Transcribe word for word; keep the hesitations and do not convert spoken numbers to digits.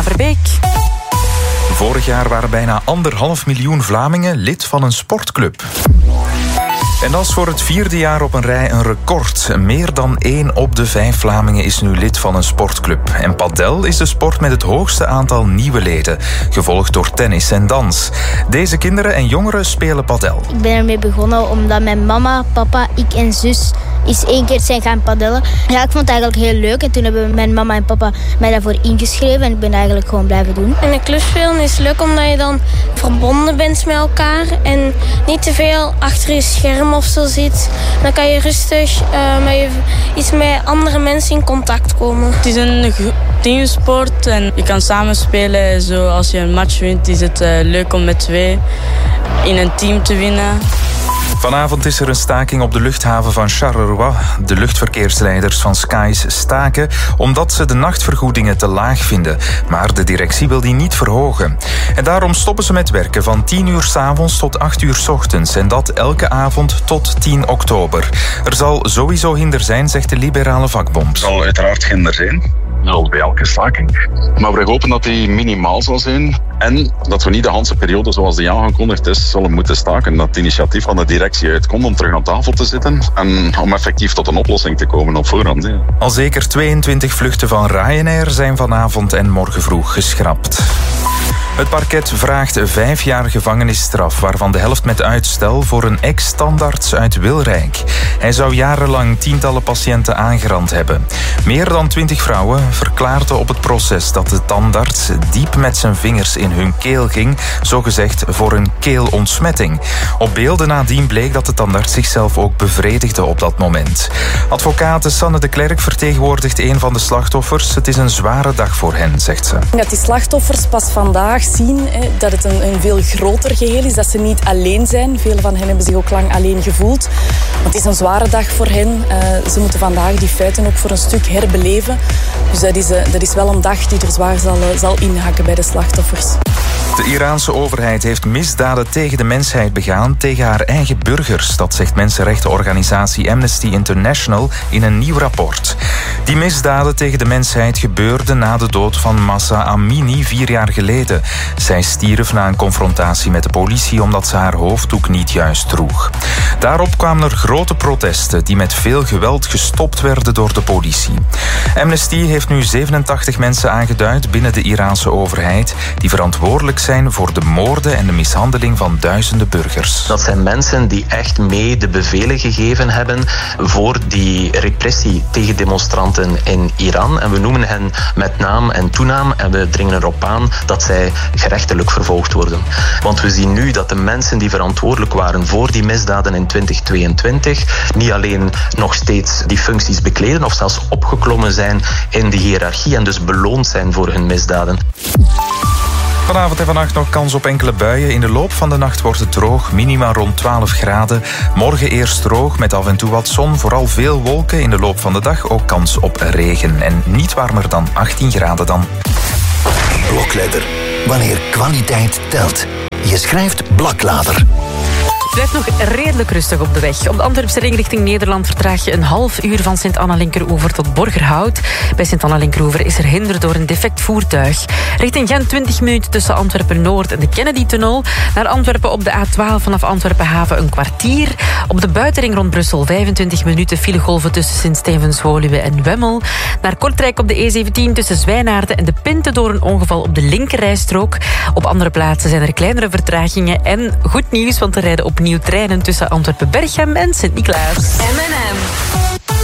Verbeek. Vorig jaar waren bijna anderhalf miljoen Vlamingen lid van een sportclub. En dat is voor het vierde jaar op een rij een record. Meer dan één op de vijf Vlamingen is nu lid van een sportclub. En padel is de sport met het hoogste aantal nieuwe leden, gevolgd door tennis en dans. Deze kinderen en jongeren spelen padel. Ik ben ermee begonnen omdat mijn mama, papa, ik en zus eens één keer zijn gaan padellen. Ja, ik vond het eigenlijk heel leuk en toen hebben mijn mama en papa mij daarvoor ingeschreven en ik ben eigenlijk gewoon blijven doen. In een club spelen is leuk omdat je dan verbonden bent met elkaar en niet te veel achter je scherm of zo zit. Dan kan je rustig uh, met je, iets met andere mensen in contact komen. Het is een teamsport en je kan samen spelen. Zo als je een match wint is het uh, leuk om met twee in een team te winnen. Vanavond is er een staking op de luchthaven van Charleroi. De luchtverkeersleiders van Skies staken omdat ze de nachtvergoedingen te laag vinden. Maar de directie wil die niet verhogen. En daarom stoppen ze met werken van tien uur 's avonds tot acht uur 's ochtends. En dat elke avond tot tien oktober. Er zal sowieso hinder zijn, zegt de liberale vakbond. Er zal uiteraard hinder zijn. Zoals bij elke staking. Maar we hopen dat die minimaal zal zijn. En dat we niet de hele periode zoals die aangekondigd is, zullen moeten staken. Dat het initiatief van de directie uitkomt om terug aan tafel te zitten. En om effectief tot een oplossing te komen op voorhand. Ja. Al zeker tweeëntwintig vluchten van Ryanair zijn vanavond en morgen vroeg geschrapt. Het parket vraagt vijf jaar gevangenisstraf, waarvan de helft met uitstel voor een ex-tandarts uit Wilrijk. Hij zou jarenlang tientallen patiënten aangerand hebben. Meer dan twintig vrouwen verklaarden op het proces dat de tandarts diep met zijn vingers in hun keel ging, zogezegd voor een keelontsmetting. Op beelden nadien bleek dat de tandarts zichzelf ook bevredigde op dat moment. Advocate Sanne de Klerk vertegenwoordigt een van de slachtoffers. Het is een zware dag voor hen, zegt ze. Dat die slachtoffers pas vandaag zien hè, dat het een, een veel groter geheel is, dat ze niet alleen zijn. Velen van hen hebben zich ook lang alleen gevoeld. Want het is een zware dag voor hen. Uh, ze moeten vandaag die feiten ook voor een stuk herbeleven. Dus dat is, uh, dat is wel een dag die er zwaar zal, uh, zal inhakken bij de slachtoffers. De Iraanse overheid heeft misdaden tegen de mensheid begaan tegen haar eigen burgers. Dat zegt mensenrechtenorganisatie Amnesty International in een nieuw rapport. Die misdaden tegen de mensheid gebeurden na de dood van Mahsa Amini vier jaar geleden. Zij stierf na een confrontatie met de politie omdat ze haar hoofddoek niet juist droeg. Daarop kwamen er grote protesten die met veel geweld gestopt werden door de politie. Amnesty heeft nu zevenentachtig mensen aangeduid binnen de Iraanse overheid die verantwoordelijk zijn voor de moorden en de mishandeling van duizenden burgers. Dat zijn mensen die echt mee de bevelen gegeven hebben voor die repressie tegen demonstranten in Iran. En we noemen hen met naam en toenaam en we dringen erop aan dat zij gerechtelijk vervolgd worden. Want we zien nu dat de mensen die verantwoordelijk waren voor die misdaden in twintig tweeëntwintig niet alleen nog steeds die functies bekleden of zelfs opgeklommen zijn in de hiërarchie en dus beloond zijn voor hun misdaden. Vanavond en vannacht nog kans op enkele buien. In de loop van de nacht wordt het droog, minima rond twaalf graden. Morgen eerst droog met af en toe wat zon, vooral veel wolken. In de loop van de dag ook kans op regen. En niet warmer dan achttien graden dan. Blokletter. Wanneer kwaliteit telt. Je schrijft Blaklader. Het blijft nog redelijk rustig op de weg. Op de Antwerpse ring richting Nederland vertraag je een half uur van Sint-Anna-Linkeroever tot Borgerhout. Bij Sint-Anna-Linkeroever is er hinder door een defect voertuig. Richting Gent twintig minuten tussen Antwerpen-Noord en de Kennedy-tunnel. Naar Antwerpen op de A twaalf vanaf Antwerpen-Haven een kwartier. Op de buitenring rond Brussel vijfentwintig minuten filegolven tussen Sint-Stevens-Woluwe en Wemmel. Naar Kortrijk op de E zeventien tussen Zwijnaarden en de Pinte door een ongeval op de linkerrijstrook. Op andere plaatsen zijn er kleinere vertragingen. En goed nieuws, want er rijden opnieuw treinen tussen Antwerpen-Berchem en Sint-Niklaas. M en M.